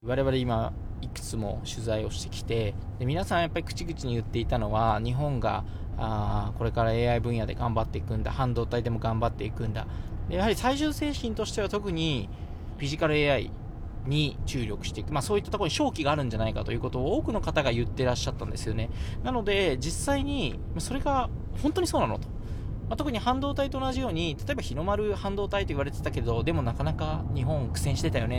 我々今いくつも取材をしてきて、で皆さんやっぱり口々に言っていたのは、日本がこれから AI 分野で頑張っていくんだ、半導体でも頑張っていくんだ。でやはり最終精神としては特にフィジカル AI に注力していく、そういったところに勝機があるんじゃないかということを多くの方が言ってらっしゃったんですよね。なので実際にそれが本当にそうなのと、特に半導体と同じように、例えば日の丸半導体と言われてたけど、でもなかなか日本苦戦してたよね